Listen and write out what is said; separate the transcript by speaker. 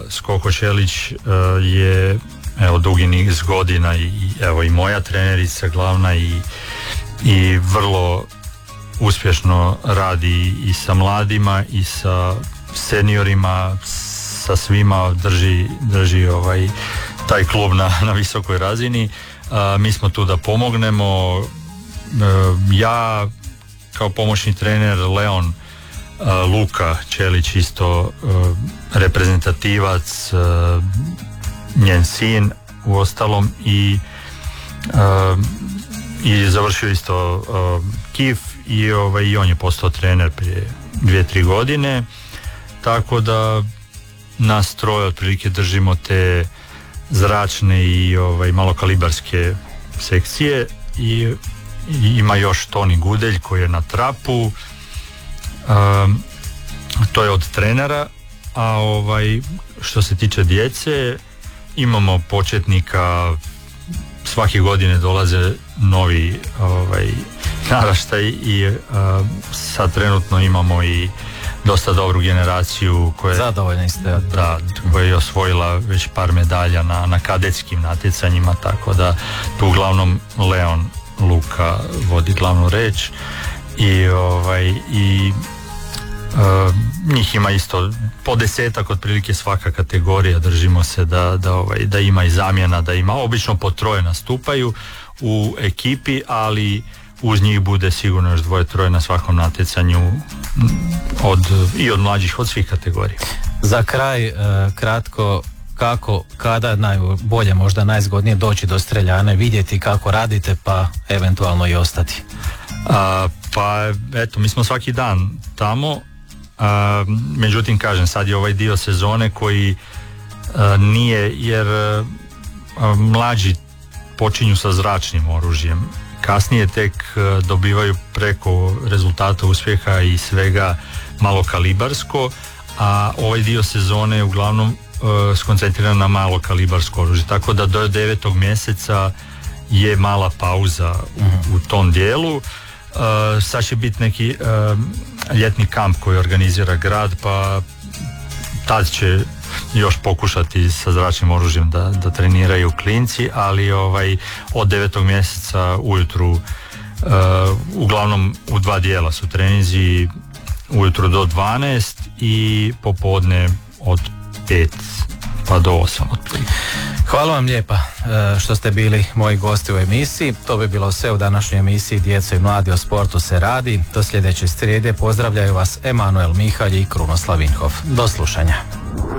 Speaker 1: Skoko Čelić je dugi niz godina i moja trenerica glavna i vrlo uspješno radi i sa mladima i sa seniorima, sa svima drži taj klub na visokoj razini. Mi smo tu da pomognemo. Ja kao pomoćni trener, Leon Luka Čelić isto reprezentativac, njen sin u ostalom i završio isto KIF i on je postao trener prije 2-3 godine, tako da nas troje otprilike držimo te zračne i malokalibarske sekcije i ima još Toni Gudelj koji je na trapu, to je od trenera, a što se tiče djece imamo početnika, svake godine dolaze novi naraštaj i sad trenutno imamo i dosta dobru generaciju koja je osvojila već par medalja na kadetskim natjecanjima, tako da tu uglavnom Leon Luka vodi glavnu reč i njih ima isto po 10-ak otprilike svaka kategorija, držimo se da ima i zamjena, da ima obično po 3 nastupaju u ekipi, ali uz njih bude sigurno još 2-3 na svakom natjecanju od mlađih, od svih kategorija.
Speaker 2: Za kraj, kratko, kada najbolje, možda najzgodnije doći do streljane, vidjeti kako radite pa eventualno i ostati?
Speaker 1: Pa eto, mi smo svaki dan tamo, međutim kažem, sad je ovaj dio sezone koji nije, jer mlađi počinju sa zračnim oružjem, kasnije tek dobivaju preko rezultata uspjeha i svega malokalibarsko, a ovaj dio sezone je uglavnom skoncentriran na malokalibarsko oružje, tako da do 9. mjeseca je mala pauza u tom dijelu. Sad će biti neki ljetni kamp koji organizira grad, pa tad će još pokušati sa zračnim oružjem da treniraju klinci, ali od 9. mjeseca ujutru uglavnom u 2 dijela su treninzi, ujutro do 12 i popodne od 5 pa do 8 otprilike.
Speaker 2: Hvala vam lijepa što ste bili moji gosti u emisiji. To bi bilo sve u današnjoj emisiji Djeco i mladi, o sportu se radi. Do sljedeće srijede pozdravljaju vas Emanuel Mihalj i Krunoslav Vinhov. Do slušanja.